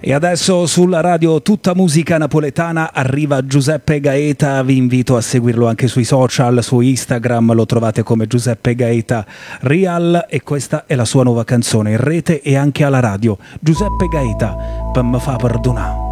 E adesso sulla radio Tutta Musica Napoletana arriva Giuseppe Gaeta, vi invito a seguirlo anche sui social, su Instagram lo trovate come Giuseppe Gaeta Real e questa è la sua nuova canzone in rete e anche alla radio. Giuseppe Gaeta, per me fa perdonare.